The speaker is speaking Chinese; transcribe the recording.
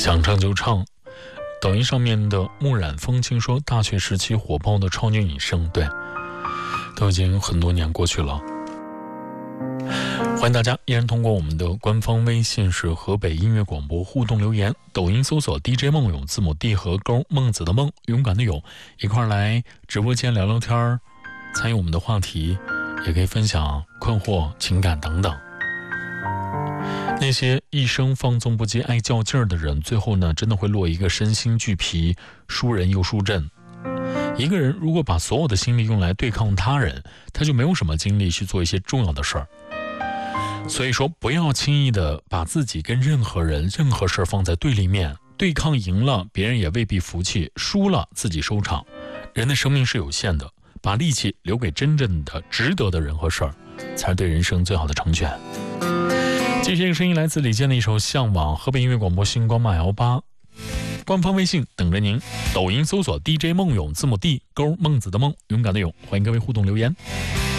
想唱就唱。抖音上面的木染风轻说，大学时期火爆的超女女生，对，都已经很多年过去了。欢迎大家依然通过我们的官方微信是河北音乐广播互动留言，抖音搜索 DJ 梦勇，字母 D 和勾，孟子的孟，勇敢的勇，一块来直播间聊聊天，参与我们的话题，也可以分享困惑、情感等等。那些一生放纵不羁、爱较劲儿的人，最后呢，真的会落一个身心俱疲、输人又输阵。一个人如果把所有的心力用来对抗他人，他就没有什么精力去做一些重要的事儿。所以说，不要轻易的把自己跟任何人、任何事儿放在对立面，对抗赢了，别人也未必服气；输了，自己收场。人的生命是有限的，把力气留给真正的值得的人和事儿，才是对人生最好的成全。接下来声音来自李健的一首《向往》，河北音乐广播星光马88官方微信等着您，抖音搜索 DJ 梦勇，字母 D 勾，孟子的孟，勇敢的勇，欢迎各位互动留言。